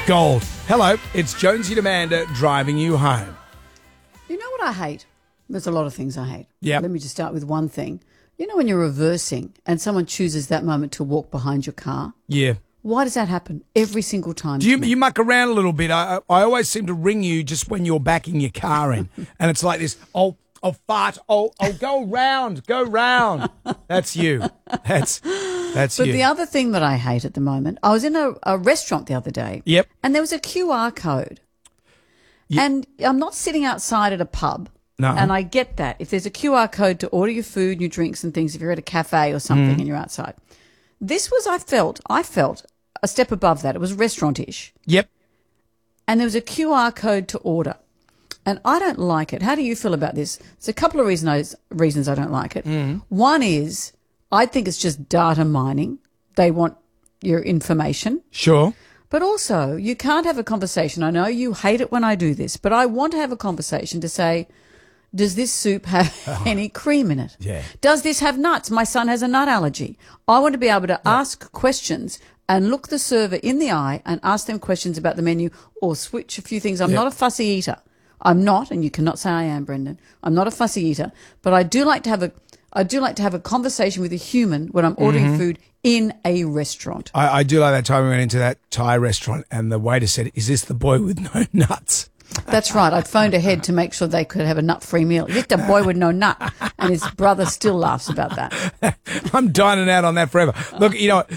Gold. Hello, it's Jonesy and Amanda driving you home. You know what I hate? There's a lot of things I hate. Yeah. Let me just start with one thing. You know when you're reversing and someone chooses that moment to walk behind your car? Yeah. Why does that happen every single time? Do you muck around a little bit? I always seem to ring you just when you're backing your car in. And it's like this, I'll fart, I'll go round. That's you. That's But you. the other thing that I hate at the moment, I was in a restaurant the other day. Yep. And there was a QR code. And I'm not sitting outside at a pub. No. And I get that. If there's a QR code to order your food, your drinks and things, if you're at a cafe or something and you're outside. This was, I felt a step above that. It was restaurant-ish. Yep. And there was a QR code to order. And I don't like it. How do you feel about this? There's a couple of reasons I don't like it. One is I think it's just data mining. They want your information. Sure. But also, you can't have a conversation. I know you hate it when I do this, but I want to have a conversation to say, does this soup have any cream in it? Yeah. Does this have nuts? My son has a nut allergy. I want to be able to ask questions and look the server in the eye and ask them questions about the menu or switch a few things. I'm not a fussy eater. I'm not, and you cannot say I am, Brendan. I'm not a fussy eater, but I do like to have a conversation with a human when I'm ordering food in a restaurant. I do like that time we went into that Thai restaurant and the waiter said, "Is this the boy with no nuts?" That's right. I'd phoned ahead to make sure they could have a nut-free meal. Just a boy with no nut. And his brother still laughs about that. I'm dining out on that forever. Look,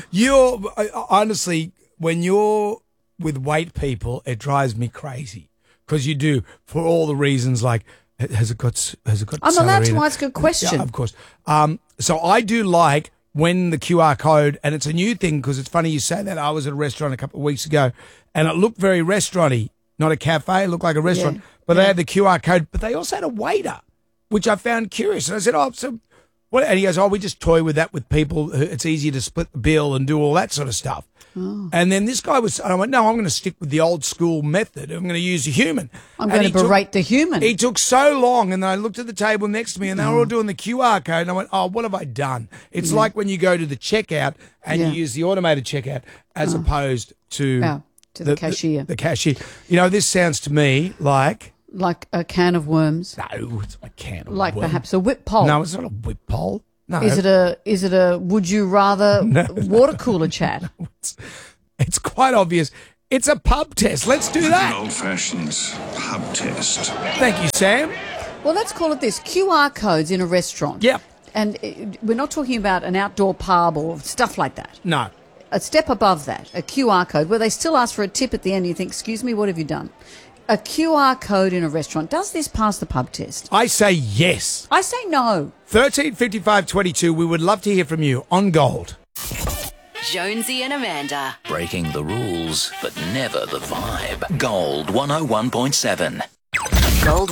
honestly, when you're with weight people, it drives me crazy because you do for all the reasons like, has it got I'm allowed celery in to it? ask a question. Yeah, of course. So I do like when the QR code, and it's a new thing because it's funny you say that. I was at a restaurant a couple of weeks ago and it looked very restaurant-y. Not a cafe, it looked like a restaurant. Yeah. But they had the QR code, but they also had a waiter, which I found curious. And I said, so what? And he goes, we just toy with that with people. It's easier to split the bill and do all that sort of stuff. Oh. And then this guy and I went, no, I'm going to stick with the old school method. I'm going to use a human. I'm going to berate the human. He took so long, and then I looked at the table next to me, and they were all doing the QR code, and I went, what have I done? It's like when you go to the checkout and you use the automated checkout as opposed to... To the cashier. The cashier. You know, this sounds to me like... Like a can of worms. No, it's not a can of worms. Like perhaps a whip pole. No, it's not a whip pole. No. Is it a would you rather water cooler chat? It's quite obvious. It's a pub test. Let's do that. Old-fashioned pub test. Thank you, Sam. Well, let's call it this. QR codes in a restaurant. Yep. And we're not talking about an outdoor pub or stuff like that. No. A step above that, a QR code, where they still ask for a tip at the end. You think, excuse me, what have you done? A QR code in a restaurant. Does this pass the pub test? I say yes. I say no. 135522, we would love to hear from you on Gold. Jonesy and Amanda. Breaking the rules, but never the vibe. Gold 101.7. Gold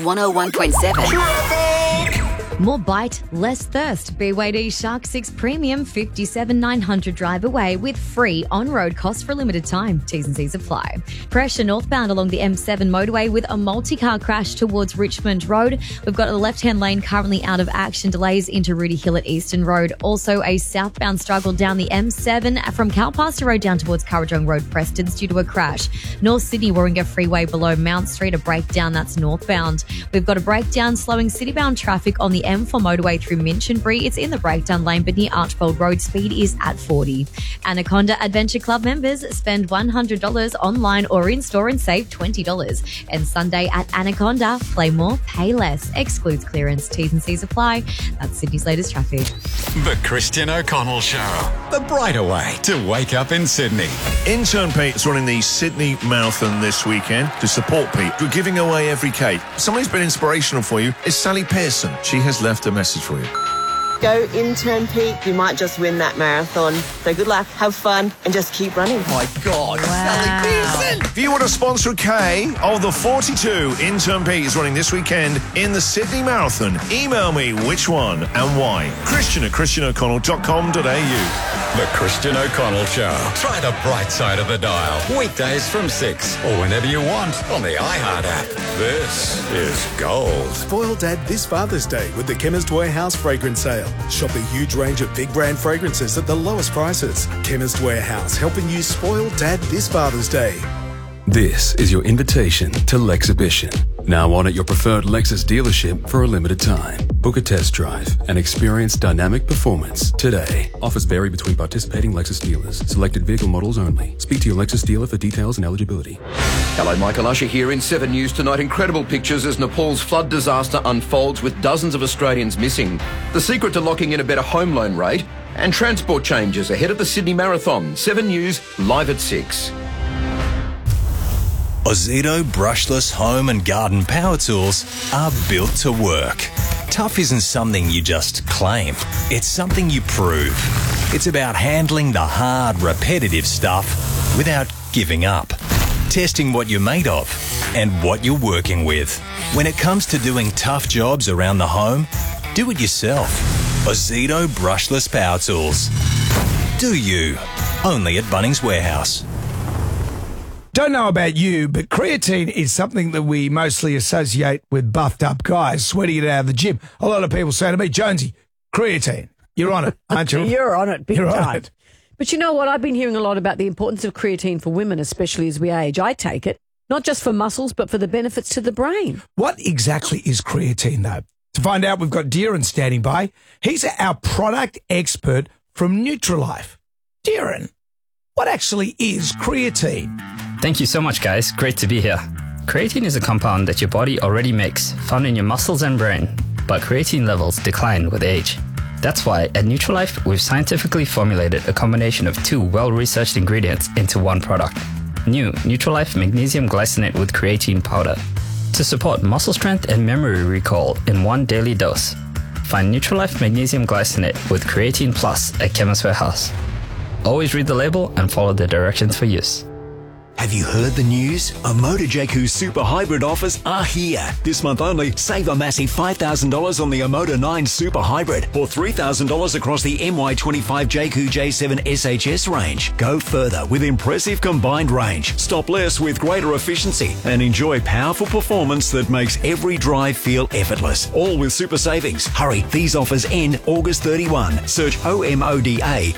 101.7. More bite, less thirst. BYD Shark 6 Premium 57,900 drive away with free on-road costs for a limited time. T's and C's apply. Pressure northbound along the M7 motorway with a multi-car crash towards Richmond Road. We've got a left-hand lane currently out of action. Delays into Rudy Hill at Eastern Road. Also a southbound struggle down the M7 from Calpastor Road down towards Currajong Road, Preston's due to a crash. North Sydney Warringah Freeway below Mount Street, a breakdown that's northbound. We've got a breakdown slowing city-bound traffic on the M4 motorway through Minchinbury. It's in the breakdown lane, but near Archbold Road, speed is at 40. Anaconda Adventure Club members spend $100 online or in-store and save $20. And Sunday at Anaconda, play more, pay less. Excludes clearance. T's and C's apply. That's Sydney's latest traffic. The Christian O'Connell Show. The brighter way to wake up in Sydney. Intern Pete is running the Sydney Marathon this weekend. To support Pete, we're giving away every cake. Someone who's been inspirational for you is Sally Pearson. She has left a message for you. Go Intern Pete. You might just win that marathon. So good luck, have fun, and just keep running. My God, Sally Pearson! If you want to sponsor a K of the 42 Intern Pete is running this weekend in the Sydney Marathon, email me which one and why. Christian@christianoconnell.com.au. The Christian O'Connell Show. Try the bright side of the dial. Weekdays from 6 or whenever you want on the iHeart app. This is Gold. Spoil Dad this Father's Day with the Chemist Warehouse fragrance sale. Shop a huge range of big brand fragrances at the lowest prices. Chemist Warehouse, helping you spoil Dad this Father's Day. This is your invitation to Lexhibition. Now on at your preferred Lexus dealership for a limited time. Book a test drive and experience dynamic performance today. Offers vary between participating Lexus dealers. Selected vehicle models only. Speak to your Lexus dealer for details and eligibility. Hello, Michael Usher here in 7 News tonight. Incredible pictures as Nepal's flood disaster unfolds with dozens of Australians missing. The secret to locking in a better home loan rate and transport changes ahead of the Sydney Marathon. 7 News, live at 6. Ozito brushless home and garden power tools are built to work. Tough isn't something you just claim. It's something you prove. It's about handling the hard, repetitive stuff without giving up. Testing what you're made of and what you're working with. When it comes to doing tough jobs around the home, do it yourself. Ozito brushless power tools. Do you? Only at Bunnings Warehouse. Don't know about you, but creatine is something that we mostly associate with buffed up guys sweating it out of the gym. A lot of people say to me, Jonesy, creatine, you're on it, aren't you? You're on it, big You're time. on it. But you know what? I've been hearing a lot about the importance of creatine for women, especially as we age. I take it, not just for muscles, but for the benefits to the brain. What exactly is creatine, though? To find out, we've got Deeran standing by. He's our product expert from Nutrilife. Deeran, what actually is creatine? Thank you so much, guys. Great to be here. Creatine is a compound that your body already makes, found in your muscles and brain, but creatine levels decline with age. That's why at Nutrilife, we've scientifically formulated a combination of 2 well-researched ingredients into one product. New Nutrilife Magnesium Glycinate with Creatine Powder to support muscle strength and memory recall in 1 daily dose. Find Nutrilife Magnesium Glycinate with Creatine Plus at Chemist Warehouse. Always read the label and follow the directions for use. Have you heard the news? Omoda JQ Super Hybrid offers are here. This month only, save a massive $5,000 on the Omoda 9 Super Hybrid or $3,000 across the MY25 JQ J7 SHS range. Go further with impressive combined range. Stop less with greater efficiency and enjoy powerful performance that makes every drive feel effortless. All with super savings. Hurry, these offers end August 31. Search OMODA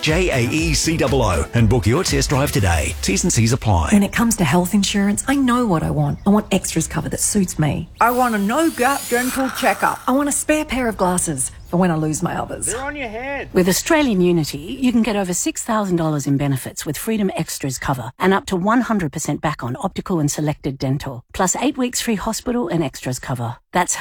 JAECOO and book your test drive today. T's and C's apply. When it comes to health insurance, I know what I want. I want extras cover that suits me. I want a no-gap dental checkup. I want a spare pair of glasses for when I lose my others. They're on your head. With Australian Unity, you can get over $6,000 in benefits with Freedom Extras cover and up to 100% back on optical and selected dental, plus 8 weeks free hospital and extras cover. That's